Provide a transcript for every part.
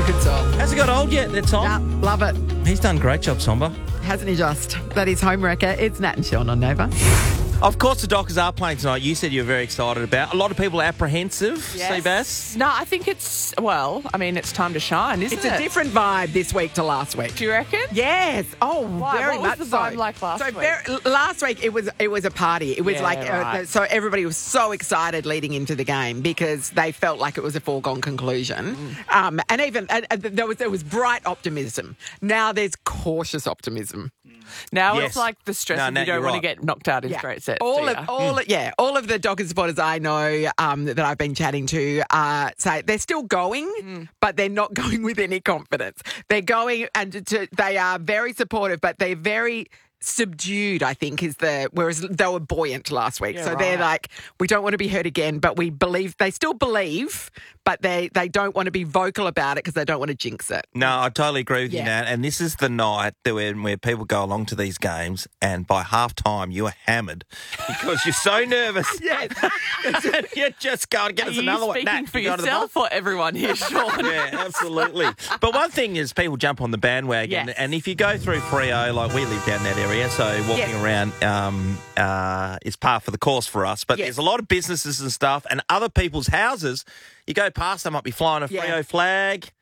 Good song. Has it got old yet, that Tom? Nah, love it. He's done a great job, Somba. Hasn't he just? That is home wrecker. It's Nat and Sean on Nova. Of course, the Dockers are playing tonight. You said you were very excited about. A lot of people are apprehensive, Seabass. No, I think it's time to shine, isn't it? It's a different vibe this week to last week. Do you reckon? Yes. Oh, Why? very What was much the so. vibe like last week? Last week it was a party. It was right. So everybody was so excited leading into the game because they felt like it was a foregone conclusion. And even there was bright optimism. Now there's cautious optimism. Now Yes. it's like the stress No, of Nat, you don't you're want right. to get knocked out in straight sets. All of the Dockers supporters I know that I've been chatting to say they're still going, but they're not going with any confidence. They're going they are very supportive, but they're very subdued, I think, whereas they were buoyant last week. Yeah, so right. they're like, we don't want to be hurt again, but they still believe, but they don't want to be vocal about it because they don't want to jinx it. No, I totally agree with you, Yeah. Nat. And this is the night where people go along to these games and by half-time you are hammered because you're so nervous. Yes. You're just going, get Are us you another one. speaking Nat, for you go to the yourself or everyone here, Sean? Yeah, absolutely. But one thing is people jump on the bandwagon, Yes. and if you go through Freo, like we live down that area, so walking around is par for the course for us. But Yes. there's a lot of businesses and stuff, and other people's houses, you go past, they might be flying a Freo flag.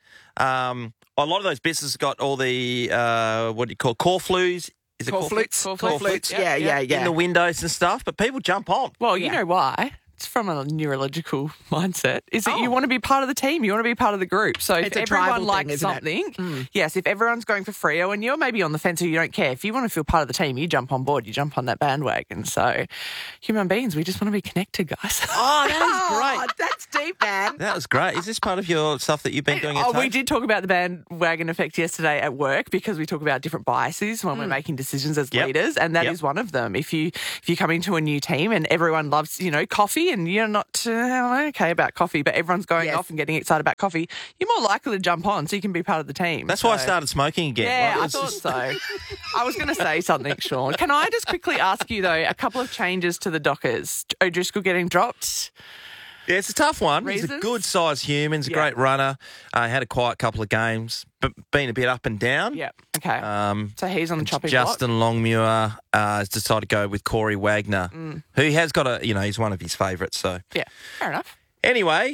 A lot of those businesses got all the, what do you call, corflues? Is it Corflutes. Corflutes. Yeah. in the windows and stuff, but people jump on. Well, you know why? It's from a neurological mindset. Is that Oh. you want to be part of the team, you want to be part of the group. So if It's a everyone tribal likes thing, isn't it? something, yes, if everyone's going for Freo and you're maybe on the fence or you don't care, if you want to feel part of the team, you jump on board, you jump on that bandwagon. So human beings, we just want to be connected, guys. Oh, that is great. That's deep, man. That was great. Is this part of your stuff that you've been doing at home? We did talk about the bandwagon effect yesterday at work because we talk about different biases when we're making decisions as leaders, and that is one of them. If you come into a new team and everyone loves coffee and you're not okay about coffee, but everyone's going off and getting excited about coffee, you're more likely to jump on so you can be part of the team. That's why I started smoking again. Yeah, Like, I it's thought just- so. I was going to say something, Sean. Can I just quickly ask you, though, a couple of changes to the Dockers? O'Driscoll getting dropped. Yeah, it's a tough one. He's a Reasons? good-sized human. He's a great runner. Had a quiet couple of games, but been a bit up and down. Yeah, okay. So he's on the chopping Justin Longmuir has decided to go with Corey Wagner, who has got he's one of his favourites. So block. Yeah, fair enough. anyway,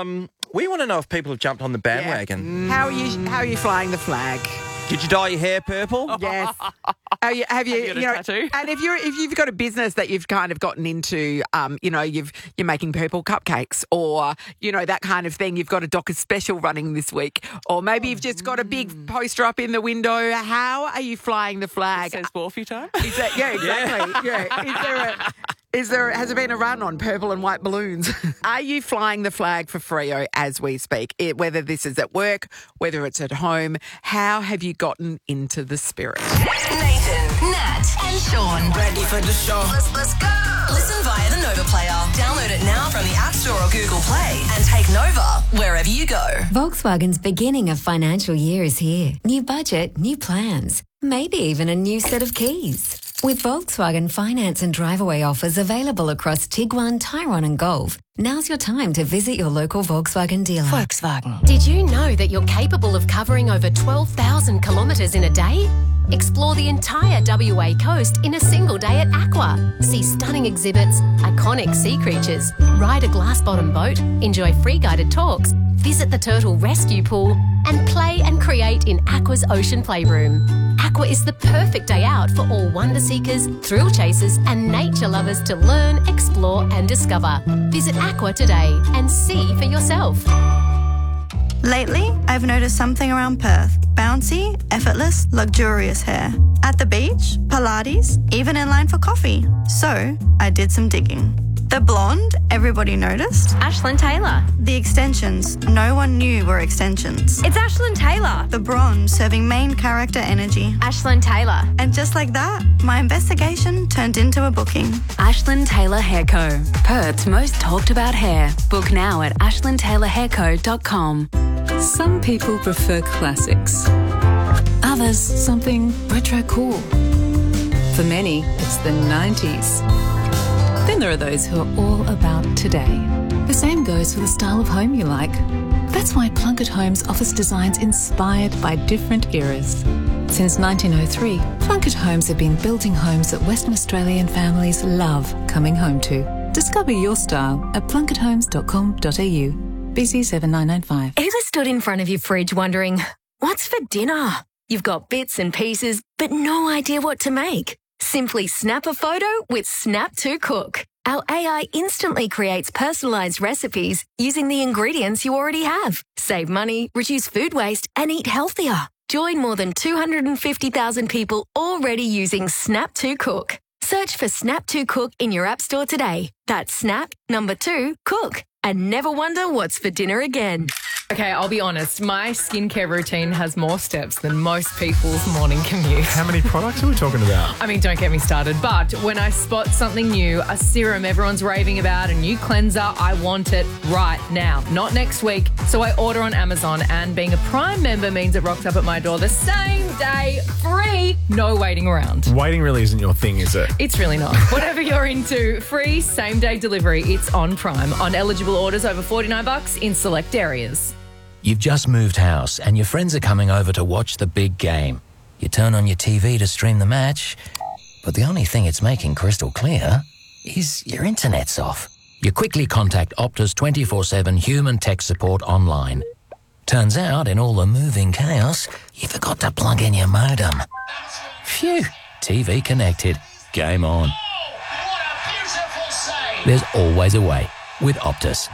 we want to know if people have jumped on the bandwagon. How are you flying the flag? Did you dye your hair purple? Yes. Have you got a tattoo? And if you've got a business that you've kind of gotten into, you're making purple cupcakes or that kind of thing. You've got a Dockers special running this week, or maybe you've just got a big poster up in the window. How are you flying the flag? Says Wolfie time. Is that, yeah, exactly. Yeah. Has there been a run on purple and white balloons? Are you flying the flag for Freo as we speak? Whether this is at work, whether it's at home, how have you gotten into the spirit? Nathan, Nat, and Sean. Ready for the show. Let's go. Listen via the Nova Player. Download it now from the App Store or Google Play and take Nova wherever you go. Volkswagen's beginning of financial year is here. New budget, new plans, maybe even a new set of keys. With Volkswagen finance and drive-away offers available across Tiguan, Tyrone and Golf, now's your time to visit your local Volkswagen dealer. Volkswagen. Did you know that you're capable of covering over 12,000 kilometres in a day? Explore the entire WA coast in a single day at Aqua. See stunning exhibits, iconic sea creatures, ride a glass-bottom boat, enjoy free guided talks, visit the turtle rescue pool, and play and create in Aqua's ocean playroom. Aqua is the perfect day out for all wonder seekers, thrill chasers, and nature lovers to learn, explore, and discover. Visit Aqua today and see for yourself. Lately, I've noticed something around Perth. Bouncy, effortless, luxurious hair. At the beach, Pilates, even in line for coffee. So, I did some digging. The blonde, everybody noticed. Ashlyn Taylor. The extensions, no one knew were extensions. It's Ashlyn Taylor. The bronze, serving main character energy. Ashlyn Taylor. And just like that, my investigation turned into a booking. Ashlyn Taylor Hair Co. Perth's most talked about hair. Book now at ashlyntaylorhairco.com. Some people prefer classics. Others, something retro cool. For many, it's the 90s. Then there are those who are all about today. The same goes for the style of home you like. That's why Plunkett Homes offers designs inspired by different eras. Since 1903, Plunkett Homes have been building homes that Western Australian families love coming home to. Discover your style at plunketthomes.com.au. BC 7995. Ever stood in front of your fridge wondering, what's for dinner? You've got bits and pieces, but no idea what to make. Simply snap a photo with Snap to Cook. Our AI instantly creates personalised recipes using the ingredients you already have. Save money, reduce food waste, and eat healthier. Join more than 250,000 people already using Snap to Cook. Search for Snap to Cook in your app store today. That's Snap, 2, Cook. And never wonder what's for dinner again. Okay, I'll be honest. My skincare routine has more steps than most people's morning commute. How many products are we talking about? I mean, don't get me started. But when I spot something new, a serum everyone's raving about, a new cleanser, I want it right now, not next week. So I order on Amazon, and being a Prime member means it rocks up at my door the same day, free, no waiting around. Waiting really isn't your thing, is it? It's really not. Whatever you're into, free same-day delivery. It's on Prime. On eligible orders over $49 in select areas. You've just moved house and your friends are coming over to watch the big game. You turn on your TV to stream the match, but the only thing it's making crystal clear is your internet's off. You quickly contact Optus 24/7 human tech support online. Turns out, in all the moving chaos, you forgot to plug in your modem. Phew, TV connected. Game on. There's always a way with Optus.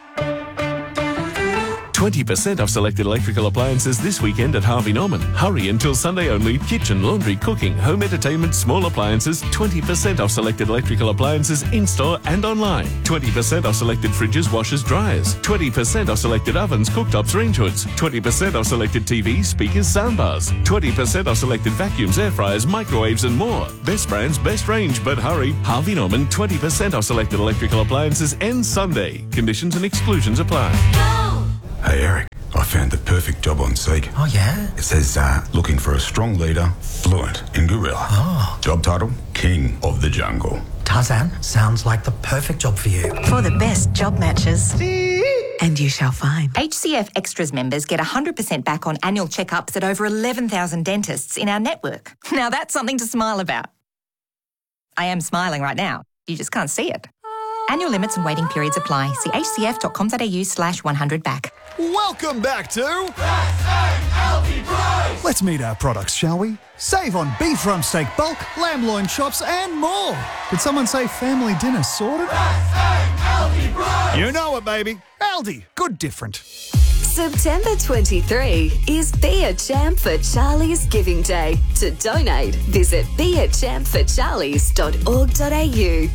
20% off selected electrical appliances this weekend at Harvey Norman. Hurry until Sunday only. Kitchen, laundry, cooking, home entertainment, small appliances. 20% off selected electrical appliances in-store and online. 20% off selected fridges, washers, dryers. 20% off selected ovens, cooktops, range hoods. 20% off selected TVs, speakers, soundbars. 20% off selected vacuums, air fryers, microwaves and more. Best brands, best range, but hurry. Harvey Norman, 20% off selected electrical appliances ends Sunday. Conditions and exclusions apply. Hey Eric, I found the perfect job on Seek. Oh yeah? It says looking for a strong leader, fluent in gorilla. Oh. Job title, King of the Jungle. Tarzan, sounds like the perfect job for you. For the best job matches. And you shall find. HCF Extras members get 100% back on annual checkups at over 11,000 dentists in our network. Now that's something to smile about. I am smiling right now. You just can't see it. Annual limits and waiting periods apply. See hcf.com.au/100back. Welcome back to Let's meet our products, shall we? Save on beef rump steak bulk, lamb loin chops and more. Did someone say family dinner sorted? You know it, baby. Aldi, good different. September 23 is Be a Champ for Charlie's Giving Day. To donate, visit beachampforcharlies.org.au.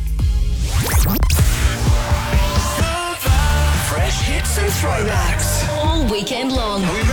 Fresh hits and throwbacks all weekend long.